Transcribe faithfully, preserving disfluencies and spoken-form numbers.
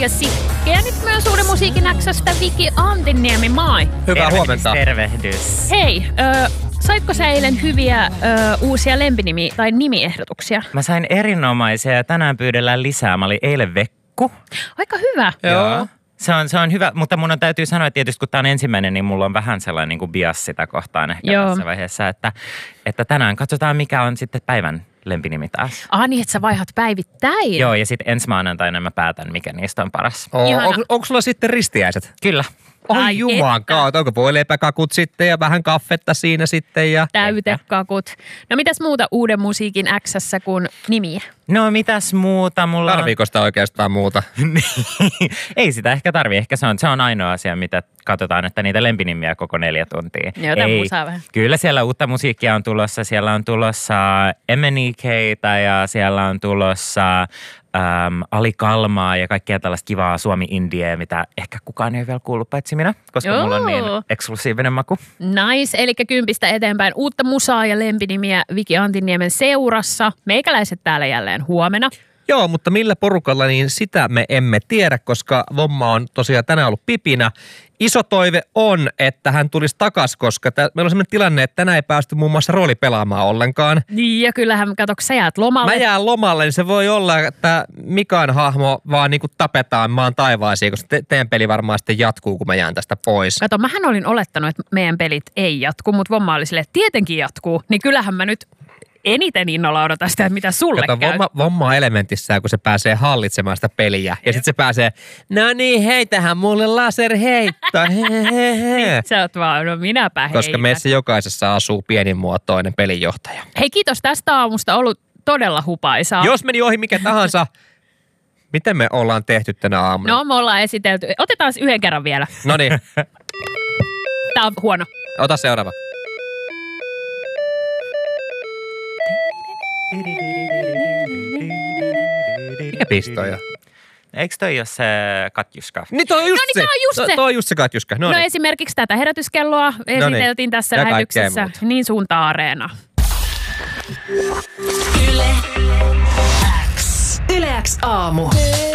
Ja sikkeä nyt myös uuden musiikin X:stä Viki Antiniemi, moi. Hyvää Tervehdys, huomenta. Tervehdys. Hei, ö, saitko sä eilen hyviä ö, uusia lempinimi- tai nimiehdotuksia? Mä sain erinomaisia ja tänään pyydellään lisää. Mä olin eilen Vekku. Aika hyvä. Joo. Se on, se on hyvä, mutta mun on täytyy sanoa, että tietysti kun tää on ensimmäinen, niin mulla on vähän sellainen niin kuin bias sitä kohtaan ehkä Joo. tässä vaiheessa, että, että tänään katsotaan mikä on sitten päivän lempinimi taas. Ah niin, että sä vaihdat päivittäin. Joo, ja sitten ensi maanantaina mä päätän, mikä niistä on paras. Oo, Ihana. onko, onko sulla sitten ristiäiset? Kyllä. Oi Ai juman että. kautta. Onko voileipäkakut sitten ja vähän kaffetta siinä sitten? Ja... Täytekakut. No mitäs muuta uuden musiikin X:ssä kuin nimiä? No mitäs muuta mulla on? Tarviiko sitä oikeastaan muuta? Ei sitä ehkä tarvi. Ehkä se on, se on ainoa asia, mitä katsotaan, että niitä lempinimiä koko neljä tuntia. Jotain Ei. musaa vähän. Kyllä siellä uutta musiikkia on tulossa. Siellä on tulossa M N E K:tä ja siellä on tulossa äm, Ali Kalmaa ja kaikkea tällaista kivaa Suomi-indieä, mitä ehkä kukaan ei ole vielä kuullut, paitsi minä, koska Joo. mulla on niin eksklusiivinen maku. Nice, eli kympistä eteenpäin uutta musaa ja lempinimiä Viki Antiniemen seurassa. Meikäläiset täällä jälleen huomenna. Joo, mutta millä porukalla, niin sitä me emme tiedä, koska Vomma on tosiaan tänään ollut pipinä. Iso toive on, että hän tulisi takaisin, koska tä, meillä on sellainen tilanne, että tänään ei päästy muun muassa rooli pelaamaan ollenkaan. Niin, ja kyllähän, katsoks sä jäät lomalle. Mä jään lomalle, niin se voi olla, että Mikan hahmo vaan niin kuin tapetaan maan taivaisiin, koska te, teidän peli varmaan sitten jatkuu, kun mä jään tästä pois. Kato, mähän olin olettanut, että meidän pelit ei jatku, mutta Vomma oli silleen, että tietenkin jatkuu. Niin kyllähän mä nyt eniten innolla odotan sitä, että mitä sulle Kato, käy. Vomma, Vomma on elementissään, kun se pääsee hallitsemaan sitä peliä. Ja sitten se pääsee, no niin, heitähän mulle laserheitto. Hehehe. Sä oot vaan, no minäpä heitän. Koska meissä jokaisessa asuu pienimuotoinen pelinjohtaja. Hei, kiitos tästä aamusta, ollut todella hupaisaa. Jos meni ohi mikä tahansa, miten me ollaan tehty tänä aamuna? No, me ollaan esitelty. Otetaan yhden kerran vielä. No niin, Tää on huono. ota seuraava. Mikä pistoja? Eikö toi ole se Katjuska? Niin toi on just No niin, se. tää on just To- se. Toi on just se Katjuska. No, No niin. esimerkiksi tätä herätyskelloa esiteltiin tässä Ja kaikkea lähetyksessä. muuta. Niin suuntaan Areena. Yle X. Yle X aamu.